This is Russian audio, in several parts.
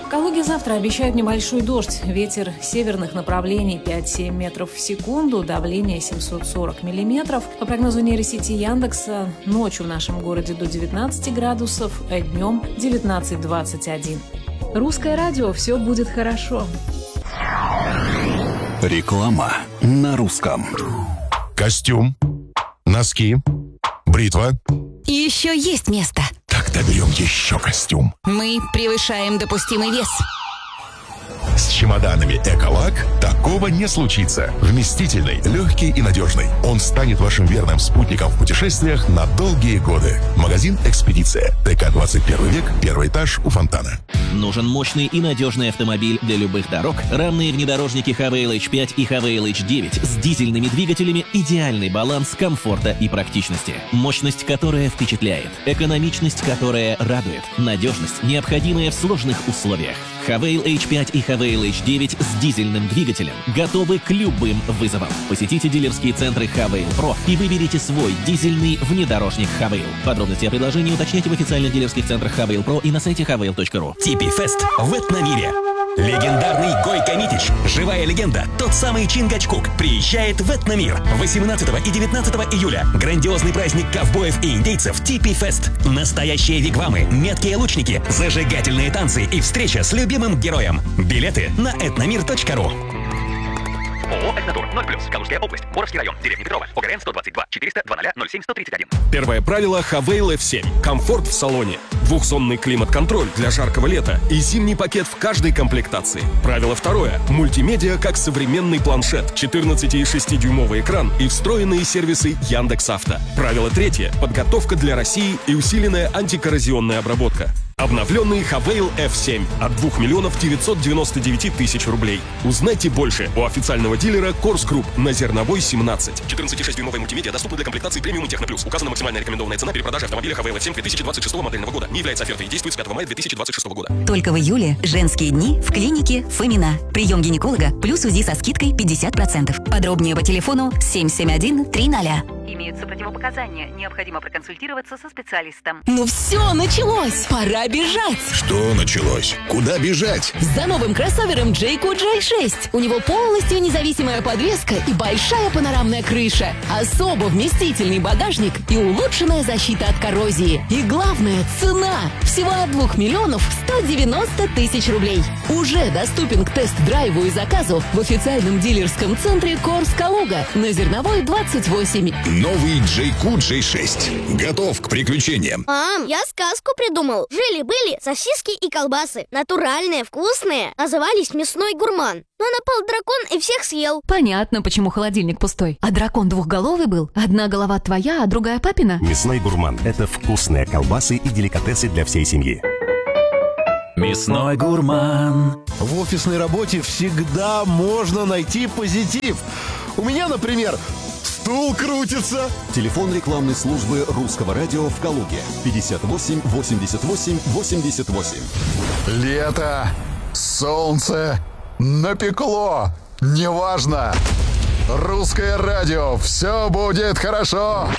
В Калуге завтра обещают небольшой дождь. Ветер северных направлений 5-7 метров в секунду, давление 740 миллиметров. По прогнозу нейросети Яндекса, ночью в нашем городе до 19 градусов, а днем 19-21. Русское радио, все будет хорошо. Реклама на русском. Костюм, носки, бритва. И еще есть место. Тогда берем еще костюм. Мы превышаем допустимый вес. С чемоданами «Эколак» такого не случится. Вместительный, легкий и надежный. Он станет вашим верным спутником в путешествиях на долгие годы. Магазин «Экспедиция». ТК 21 век, 1 этаж у фонтана. Нужен мощный и надежный автомобиль для любых дорог. Рамные внедорожники Havail H5 и Havail H9 с дизельными двигателями – идеальный баланс комфорта и практичности. Мощность, которая впечатляет. Экономичность, которая радует. Надежность, необходимая в сложных условиях. Havail H5 и Havail H9 с дизельным двигателем готовы к любым вызовам. Посетите дилерские центры Havail Pro и выберите свой дизельный внедорожник Havail. Подробности о предложении уточняйте в официальных дилерских центрах Havail Pro и на сайте havail.ru. Типи-фест в Этномире. Легендарный Гойко Митич, живая легенда, тот самый Чингачгук, приезжает в Этномир 18 и 19 июля. Грандиозный праздник ковбоев и индейцев Типи-фест. Настоящие вигвамы, меткие лучники, зажигательные танцы и встреча с любимым героем. Билеты на etnomir.ru. ООО «Этнотур», 0+, Калужская область, Боровский район, деревня Петрова, ОГРН 122 400 00 07 131. Первое правило Havail F7. Комфорт в салоне. Двухзонный климат-контроль для жаркого лета и зимний пакет в каждой комплектации. Правило второе. Мультимедиа как современный планшет, 14,6-дюймовый экран и встроенные сервисы Яндекс.Авто. Правило третье. Подготовка для России и усиленная антикоррозионная обработка. Обновленный Havail F7 от 2 миллионов 999 тысяч рублей. Узнайте больше у официального дилера Корс Групп на Зерновой 17. 14,6-дюймовая мультимедиа доступна для комплектации премиум и Техно Плюс. Указана максимальная рекомендованная цена при продаже автомобиля Havail F7 2026 модельного года. Не является офертой и действует с 5 мая 2026 года. Только в июле женские дни в клинике Фомина. Прием гинеколога плюс УЗИ со скидкой 50%. Подробнее по телефону 771 300. Имеются противопоказания. Необходимо проконсультироваться со специалистом. Ну все, началось! Пора бежать! Что началось? Куда бежать? За новым кроссовером Jayco J6. У него полностью независимая подвеска и большая панорамная крыша. Особо вместительный багажник и улучшенная защита от коррозии. И главное, цена! Всего от 2 миллионов 190 тысяч рублей. Уже доступен к тест-драйву и заказу в официальном дилерском центре Корс Калуга на Зерновой 28. Новый Jayco J6. Готов к приключениям. Мам, я сказку придумал. Жили-были сосиски и колбасы. Натуральные, вкусные. Назывались «Мясной гурман». Но напал дракон и всех съел. Понятно, почему холодильник пустой. А дракон двухголовый был? Одна голова твоя, а другая папина? Мясной гурман – это вкусные колбасы и деликатесы для всей семьи. Мясной гурман. В офисной работе всегда можно найти позитив. У меня, например, стул крутится. Телефон рекламной службы Русского радио в Калуге. 58 88 88. Лето, солнце, напекло. Неважно. Русское радио. Все будет хорошо.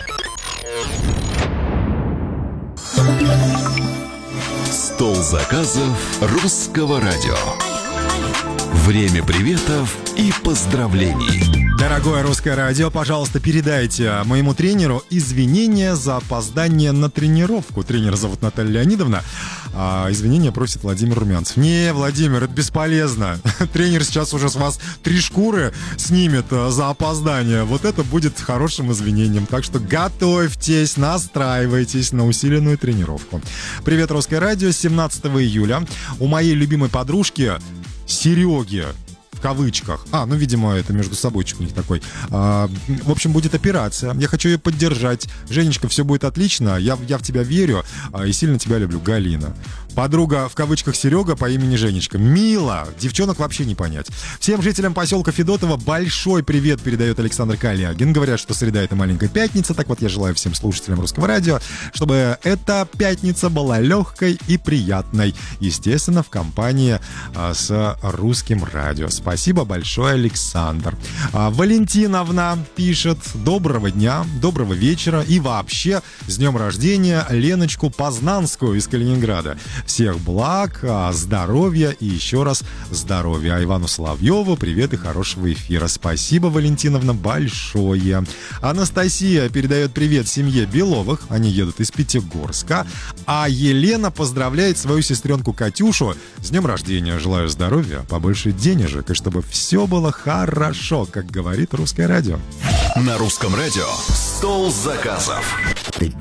Стол заказов Русского радио. Время приветов и поздравлений. Дорогое Русское радио, пожалуйста, передайте моему тренеру извинения за опоздание на тренировку. Тренера зовут Наталья Леонидовна. Извинения просит Владимир Румянцев. Не, Владимир, это бесполезно. Тренер сейчас уже с вас 3 шкуры снимет за опоздание. Вот это будет хорошим извинением. Так что готовьтесь, настраивайтесь на усиленную тренировку. Привет, Русское радио. 17 июля у моей любимой подружки Сереги, в кавычках. Ну, видимо, это между собойчик у них такой. В общем, будет операция. Я хочу ее поддержать. Женечка, все будет отлично. Я в тебя верю и сильно тебя люблю. Галина. Подруга, в кавычках, Серега по имени Женечка. Мила. Девчонок вообще не понять. Всем жителям поселка Федотово большой привет передает Александр Калягин. Говорят, что среда — это маленькая пятница. Так вот, я желаю всем слушателям Русского радио, чтобы эта пятница была легкой и приятной. Естественно, в компании с Русским радио. Спасибо большое, Александр. Валентиновна пишет: доброго дня, доброго вечера и вообще с днем рождения Леночку Познанскую из Калининграда. Всех благ, здоровья и еще раз здоровья. А Ивану Соловьеву привет и хорошего эфира. Спасибо, Валентиновна, большое. Анастасия передает привет семье Беловых. Они едут из Пятигорска. А Елена поздравляет свою сестренку Катюшу с днем рождения. Желаю здоровья, побольше денежек и чтобы все было хорошо, как говорит Русское радио. На Русском радио «Стол заказов».